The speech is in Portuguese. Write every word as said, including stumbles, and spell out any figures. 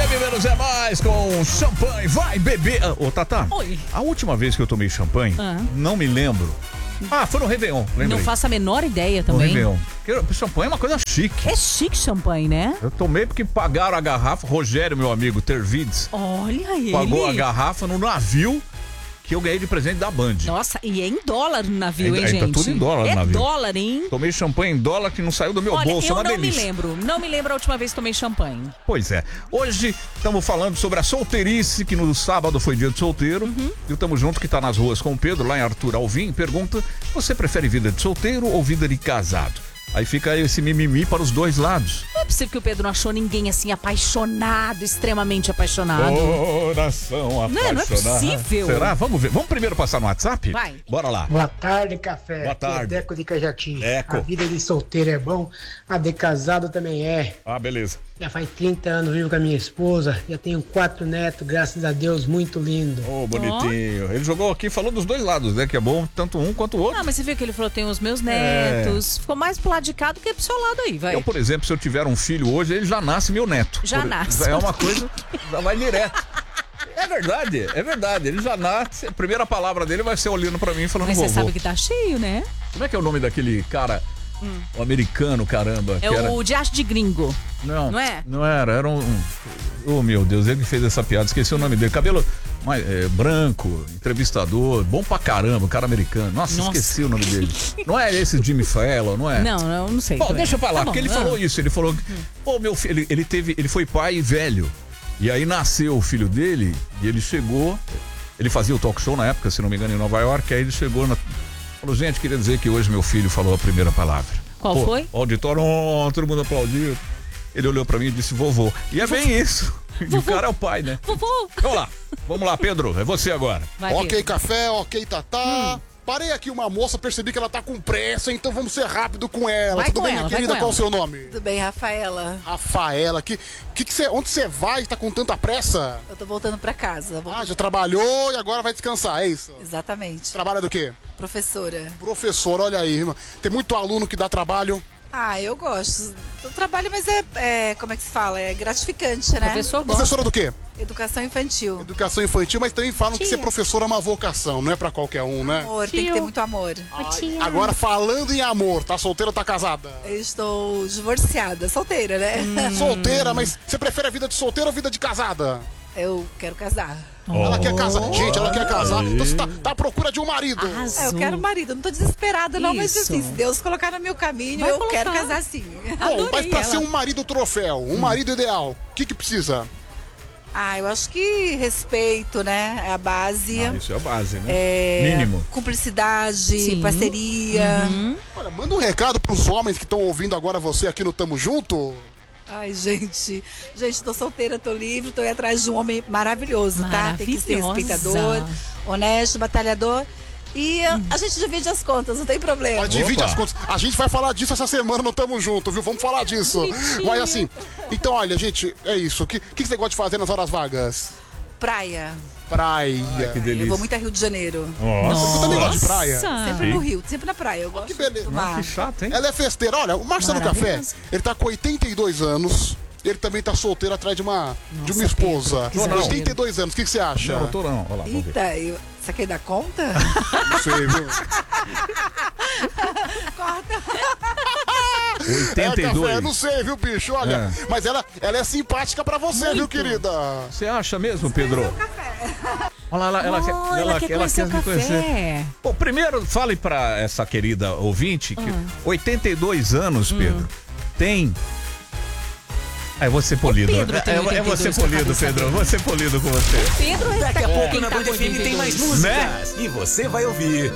Beber menos é mais com champanhe. Vai beber. Ô, Tatá. Oi. A última vez que eu tomei champanhe, Ah. não me lembro. Ah, foi no Réveillon, lembrei. Não faço a menor ideia No também. Réveillon. Porque champanhe é uma coisa chique. É chique champanhe, né? Eu tomei porque pagaram a garrafa. Rogério, meu amigo, Tervides, Olha ele. pagou a garrafa no navio que eu ganhei de presente da Band. Nossa, e é em dólar no navio, É, hein, é, tá gente? tudo em dólar no é navio. dólar, hein? Tomei champanhe em dólar que não saiu do meu Olha, bolso, é eu uma não delícia. me lembro. Não me lembro a última vez que tomei champanhe. Pois é. Hoje estamos falando sobre a solteirice, que no sábado foi dia de solteiro. Uhum. E estamos junto, que está nas ruas com o Pedro, lá em Arthur Alvim. Pergunta, você prefere vida de solteiro ou vida de casado? Aí fica esse mimimi para os dois lados. Não é possível que o Pedro não achou ninguém assim apaixonado, extremamente apaixonado. Coração Não, não é apaixonado. possível. Será? Vamos ver. Vamos primeiro passar no WhatsApp? Vai. Bora lá. Boa tarde, café. Boa Aqui é tarde. Deco de Cajati. Deco. A vida de solteiro é bom, a de casado também é. Ah, beleza. Já faz trinta anos vivo com a minha esposa, já tenho quatro netos, graças a Deus, muito lindo. Ô, bonitinho. Ele jogou aqui, falou dos dois lados, né? Que é bom tanto um quanto o outro. Ah, mas você viu que ele falou, tem os meus netos. Ficou mais pro lado de cá do que pro seu lado aí, vai. Eu, por exemplo, se eu tiver um filho hoje, ele já nasce meu neto. Já Por- nasce. É uma coisa, já vai direto. É verdade, é verdade. Ele já nasce, a primeira palavra dele vai ser olhando pra mim e falando Mas você vovô. sabe que tá cheio, né? Como é que é o nome daquele cara, Hum. o americano, caramba? É que era... o Diacho de Gringo. Não, não é? Não era, era um... um- Oh, meu Deus, ele que fez essa piada, esqueci o nome dele. Cabelo mais, é, branco, entrevistador, bom pra caramba, cara americano. Nossa, Nossa. esqueci o nome dele. Não é esse Jimmy Fallon, não é? Não, não, não sei. Bom, também. deixa pra lá, Tá porque bom, ele ah. falou isso, ele falou que, pô, meu filho, ele, ele teve, ele foi pai velho, e aí nasceu o filho dele, e ele chegou, ele fazia o talk show na época, se não me engano, em Nova York, aí ele chegou, na, falou, gente, queria dizer que hoje meu filho falou a primeira palavra. Qual Pô, foi? O auditório, oh, todo mundo aplaudiu, ele olhou pra mim e disse, vovô, e é bem isso, e o cara é o pai, né? Vovô! Vamos lá, vamos lá, Pedro, é você agora. Vai, Ok, Pedro. café, ok, Tatá. Parei aqui uma moça, percebi que ela tá com pressa, então vamos ser rápido com ela. Vai Tudo com bem, ela, minha vai querida? com Qual o ela. seu nome? Tudo bem, Rafaela? Rafaela. Que, que que cê, onde você vai? Tá com tanta pressa? Eu tô voltando pra casa. Vou- Ah, já trabalhou e agora vai descansar, é isso? Exatamente. Trabalha do quê? Professora. Professor, olha aí, irmã. Tem muito aluno que dá trabalho. Ah, eu gosto. Eu trabalho, mas é, é- como é que se fala? É gratificante, né? Professor gosta. Professora do quê? Educação infantil. Educação infantil, mas também falam que Tia. ser professora é uma vocação, não é pra qualquer um, né? Amor, tem que Tio. ter muito amor. Ai, agora, falando em amor, tá solteira ou tá casada? Eu estou divorciada, solteira, né? Solteira, mas você prefere a vida de solteira ou vida de casada? Eu quero casar. Ela quer casar. Gente, ela quer casar. Então você tá, tá à procura de um marido. É, eu quero marido, não tô desesperada não, mas Isso. assim, se Deus colocar no meu caminho, Vai eu colocar. quero casar sim. Bom, mas pra ela. ser um marido troféu, um marido ideal, o que que precisa? Ah, eu acho que respeito, né? É a base. Ah, isso é a base, né? É, Mínimo. Cumplicidade, Sim. parceria. Olha, manda um recado pros homens que estão ouvindo agora você aqui no Tamo Junto. Ai, gente. Gente, tô solteira, tô livre, tô aí atrás de um homem maravilhoso, tá? Tem que ser Maravilhosa. respeitador, honesto, batalhador. E uh, a gente divide as contas, não tem problema. Mas divide Opa. as contas. A gente vai falar disso essa semana no Tamo Junto, viu? Vamos falar disso. Bonitinho. Mas assim, então olha, gente, é isso. O que, que você gosta de fazer nas horas vagas? Praia. Praia. Que Eu delícia. vou muito a Rio de Janeiro. Nossa, Você também gosta de praia? Sempre Sim. no Rio, sempre na praia. Eu gosto que beleza. do mar. que chato, hein? Ela é festeira. Olha, o Marcelo Café, Maravilhoso. ele tá com oitenta e dois anos. Ele também tá solteiro atrás de uma, de uma Nossa, esposa. Pedro, que exagero. oitenta e dois anos, o que, que você acha? Não, não tô não. Olha lá, vamos ver. Eita, eu... você quer dar conta? Não sei, viu? oitenta e É, café, eu não dois. sei, viu, bicho? Olha, mas ela, ela é simpática pra você, viu, querida? Você acha mesmo, Pedro? Olha lá, ela, ela, Oh, quer- ela, ela, quer ela conhecer quer o me café. conhecer. Bom, primeiro, fale pra essa querida ouvinte que Hum. oitenta e dois anos, Pedro, tem... É você polido. Pedro É, tem é, é oitenta e dois, você tô polido, sabendo. Pedro. Você polido com você. Pedro Daqui a tá- pouco quem na tá Band com F M tem mais oitenta e dois? músicas. E você vai ouvir.